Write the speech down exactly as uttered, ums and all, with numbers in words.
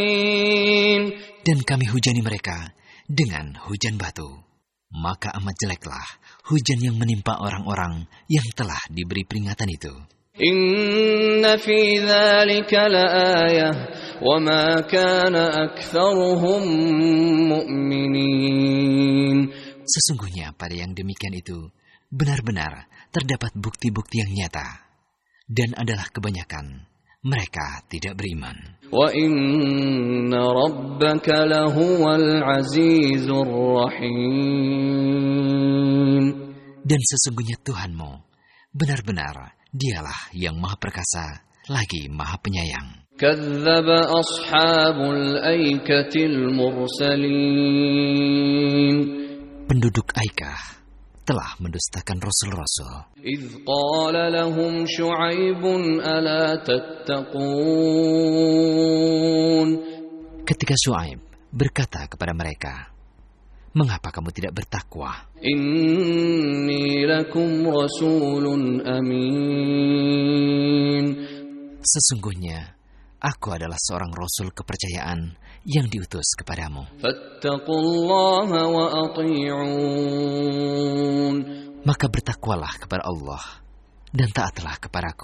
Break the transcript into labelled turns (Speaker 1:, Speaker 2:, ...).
Speaker 1: Dan kami hujani mereka dengan hujan batu. Maka amat jeleklah hujan yang menimpa orang-orang yang telah diberi peringatan itu.
Speaker 2: Inna fi dzalika laayah wa ma kana aktsaruhum mu'minin.
Speaker 1: Sesungguhnya pada yang demikian itu benar-benar terdapat bukti-bukti yang nyata, dan adalah kebanyakan mereka tidak beriman.
Speaker 2: Wa inna rabbaka lahuwal azizur rahim.
Speaker 1: Dan sesungguhnya Tuhanmu benar-benar dialah yang maha perkasa lagi maha penyayang.
Speaker 2: Kadzdzaba ashabul aikatil mursalin.
Speaker 1: Penduduk Aikah telah mendustakan rasul-rasul.
Speaker 2: إِذْ قَالَ لَهُمْ شُعَيْبٌ أَلَا تَتَّقُونَ.
Speaker 1: Ketika Syuaib berkata kepada mereka, "Mengapa kamu tidak bertakwa?
Speaker 2: إِنِّي لَكُمْ رَسُولٌ أَمِينٌ.
Speaker 1: Sesungguhnya aku adalah seorang rasul kepercayaan yang diutus kepadamu.
Speaker 2: فَاتَّقُوا اللَّهَ وَأَطِيعُونِ.
Speaker 1: Maka bertakwalah kepada Allah dan taatlah kepadaku."